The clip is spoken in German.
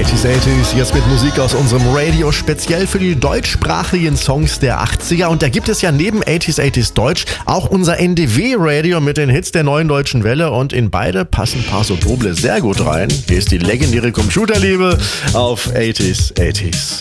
80s, jetzt mit Musik aus unserem Radio, speziell für die deutschsprachigen Songs der 80er. Und da gibt es ja neben 80s Deutsch auch unser NDW-Radio mit den Hits der neuen deutschen Welle. Und in beide passen Paso Doble sehr gut rein. Hier ist die legendäre Computerliebe auf 80s.